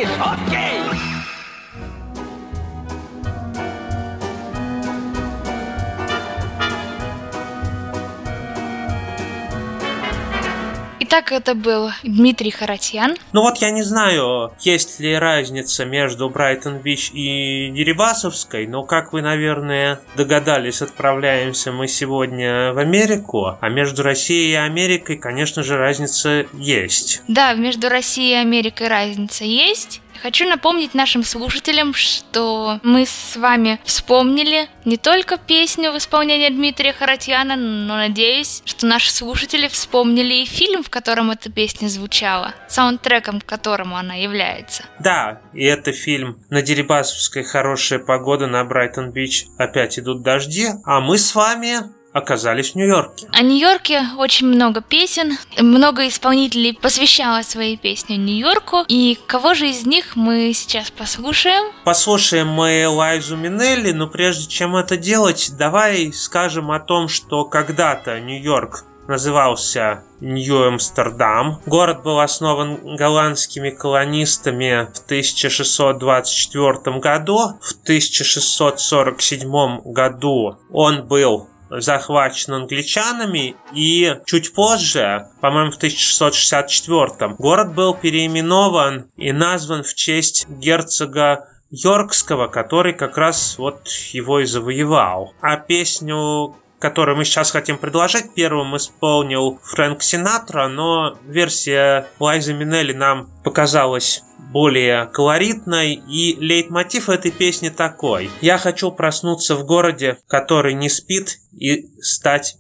Окей, окей. Итак, это был Дмитрий Харатьян. Ну вот я не знаю, есть ли разница между Брайтон-Бич и Дерибасовской, но, как вы, наверное, догадались, отправляемся мы сегодня в Америку, а между Россией и Америкой, конечно же, разница есть. Да, между Россией и Америкой разница есть. Хочу напомнить нашим слушателям, что мы с вами вспомнили не только песню в исполнении Дмитрия Харатьяна, но надеюсь, что наши слушатели вспомнили и фильм, в котором эта песня звучала, саундтреком к которому она является. Да, и это фильм «На Дерибасовской хорошая погода, на Брайтон-Бич опять идут дожди», а мы с вами оказались в Нью-Йорке. О Нью-Йорке очень много песен, много исполнителей посвящало свои песни Нью-Йорку. И кого же из них мы сейчас послушаем? Послушаем мы Лайзу Минелли, но прежде чем это делать, давай скажем о том, что когда-то Нью-Йорк назывался Нью-Амстердам. Город был основан голландскими колонистами в 1624 году. В 1647 году он был захвачен англичанами, и чуть позже, по-моему, в 1664 город был переименован и назван в честь герцога Йоркского, который как раз вот его и завоевал. А песню, которую мы сейчас хотим предложить, первым исполнил Фрэнк Синатра, но версия Лайзы Минелли нам показалась более колоритной, и лейтмотив этой песни такой: «Я хочу проснуться в городе, который не спит, и стать